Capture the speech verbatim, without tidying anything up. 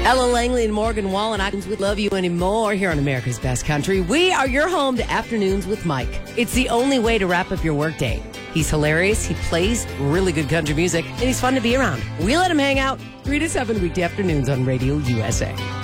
Ella Langley and Morgan Wallen, I would love you anymore here on America's Best Country. We are your home to Afternoons with Mike. It's the only way to wrap up your workday. He's hilarious, he plays really good country music, and he's fun to be around. We let him hang out three to seven weekday afternoons on Radio U S A.